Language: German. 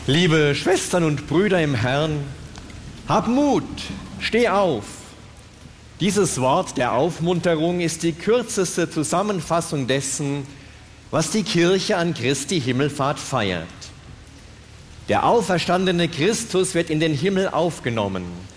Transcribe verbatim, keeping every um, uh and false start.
Liebe Schwestern und Brüder im Herrn, hab Mut, steh auf. Dieses Wort der Aufmunterung ist die kürzeste Zusammenfassung dessen, was die Kirche an Christi Himmelfahrt feiert. Der auferstandene Christus wird in den Himmel aufgenommen.